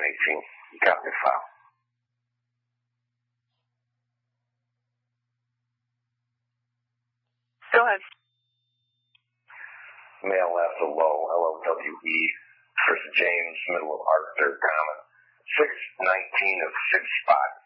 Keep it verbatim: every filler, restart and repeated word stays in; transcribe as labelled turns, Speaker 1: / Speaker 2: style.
Speaker 1: eighteen. Got your file.
Speaker 2: Go ahead.
Speaker 1: Male Lassa Low, L O W E, First James, middle of Arthur, comma, six nineteen of six five.